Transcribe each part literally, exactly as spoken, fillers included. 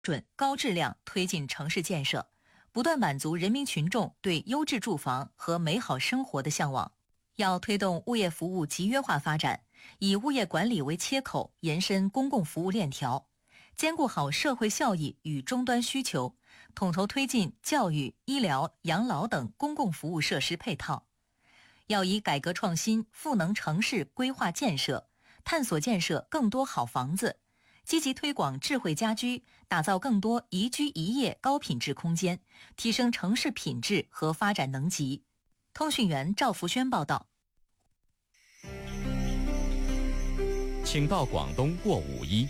准、高质量推进城市建设，不断满足人民群众对优质住房和美好生活的向往。要推动物业服务集约化发展，以物业管理为切口，延伸公共服务链条，兼顾好社会效益与终端需求，统筹推进教育、医疗、养老等公共服务设施配套。要以改革创新赋能城市规划建设，探索建设更多好房子，积极推广智慧家居，打造更多宜居宜业高品质空间，提升城市品质和发展能级。通讯员赵福轩报道。 请到广东过五一。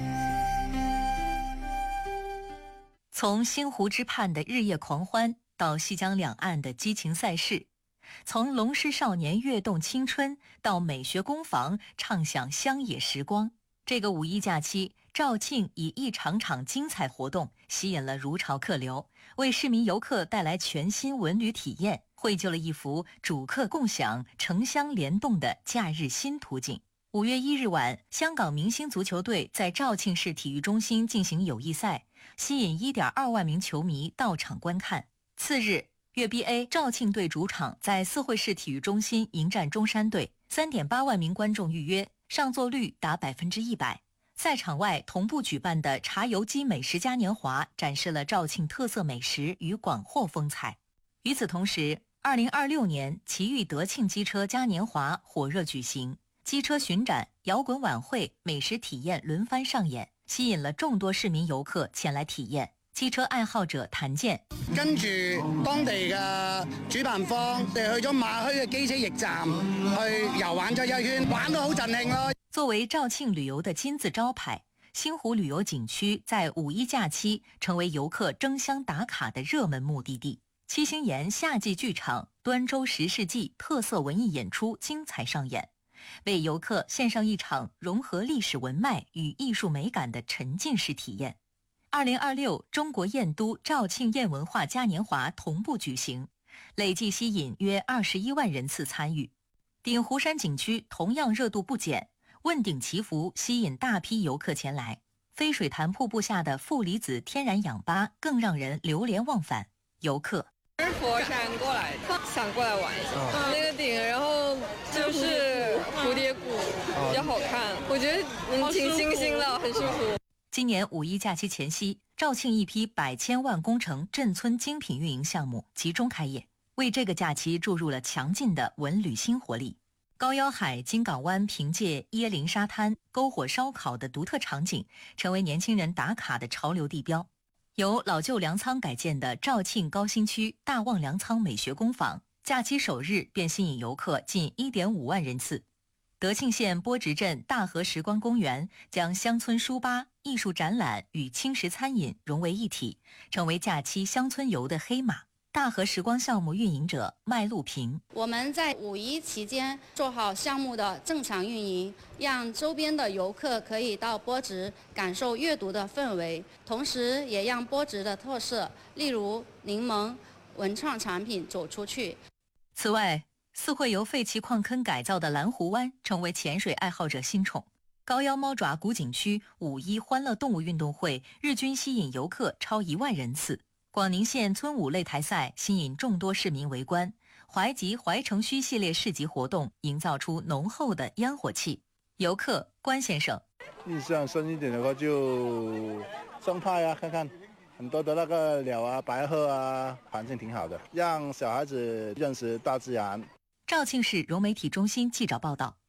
从星湖之畔的日夜狂欢到西江两岸的激情赛事，从龙狮少年跃动青春到美学工坊畅享乡野时光，这个五一假期，肇庆以一场场精彩活动吸引了如潮客流，为市民游客带来全新文旅体验，绘就了一幅主客共享、城乡联动的假日新图景。五月一日晚，香港明星足球队在肇庆市体育中心进行友谊赛，吸引 一点二万名球迷到场观看。次日，粤 B A 肇庆队主场在四惠市体育中心迎战中山队， 三点八万名观众预约，上座率达百分之一百。赛场外同步举办的茶油鸡美食嘉年华展示了肇庆特色美食与广货风采。与此同时，二零二六年奇遇德庆机车嘉年华火热举行，机车巡展、摇滚晚会、美食体验轮番上演，吸引了众多市民游客前来體驗。機車愛好者譚健跟住當地嘅主辦方，我哋去咗馬墟嘅機車驛站去遊玩咗一圈，玩到好盡興咯。 作為肇慶旅遊的金字招牌，星湖旅遊景區在五一假期成為遊客爭相打卡的熱門目的地。七星岩夏季劇場、端州十世紀特色文藝演出精彩上演，為遊客獻上一場融合歷史文脈與藝術美感的沉浸式體驗。二零二六中國燕都肇慶燕文化嘉年華同步舉行，累計吸引約二十一萬人次參與。鼎湖山景區同樣熱度不減，問鼎祈福吸引大批遊客前來。飛水潭瀑布下的負離子天然氧吧更讓人流連忘返。遊客是佛山過來的，想過來玩一下。嗯、那個頂，然後就是蝴蝶谷，比較好看，我覺得嗯挺新鮮的，很舒服。 今年五一假期前夕，肇慶一批百千萬工程鎮村精品運營項目集中開業，為這個假期注入了強勁的文旅新活力。高腰海金港灣憑借椰林沙灘、篝火燒烤的獨特場景，成為年輕人打卡的潮流地標。由老舊糧倉改建的肇慶高新區大旺糧倉美學工坊，假期首日便吸引遊客近 一點五萬人次。德慶縣波直鎮大河時光公園將鄉村書吧、藝術展覽與輕食餐飲融為一體，成為假期鄉村遊的黑馬。大河時光項目運營者麥路平， 我們在五一期間做好項目的正常運營，讓周邊的遊客可以到波直感受閱讀的氛圍，同時也讓波直的特色，例如檸檬文創產品走出去。 此外，四惠由廢棄礦坑改造的藍湖灣成為潛水愛好者新寵。高腰貓爪古景區五一歡樂動物運動會日均吸引遊客超一萬人次。廣寧縣村舞擂台賽吸引眾多市民圍觀，懷集懷城區系列市集活動營造出濃厚的煙火氣。遊客關先生， 印象深一點的話就生態啊，看看很多的那個鳥啊、白鶴啊，環境挺好的，讓小孩子認識大自然。 肇慶市融媒體中心記者報道。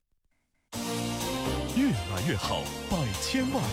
越來越好，百千萬。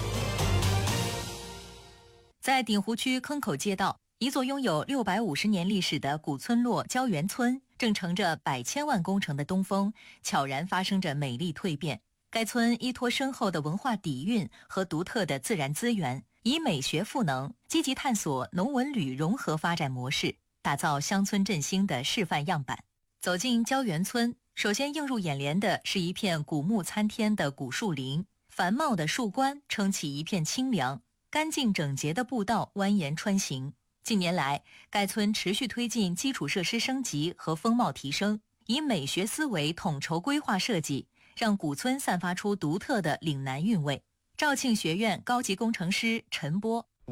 在鼎湖區坑口街道，一座擁有六百五十年歷史的古村落膠原村，正乘着百千萬工程的東風，悄然發生着美麗蛻變。該村依託深厚的文化底蘊和獨特的自然資源，以美學賦能，積極探索農文旅融合發展模式，打造鄉村振興的示範樣板。走進膠原村，首先映入眼簾的是一片古木參天的古樹林，繁茂的樹冠撐起一片清涼，乾淨整潔的步道蜿蜒穿行。近年來，該村持續推進基礎設施升級和風貌提升，以美學思維統籌規劃設計，讓古村散發出獨特的嶺南韻味。肇慶學院高級工程師陳波，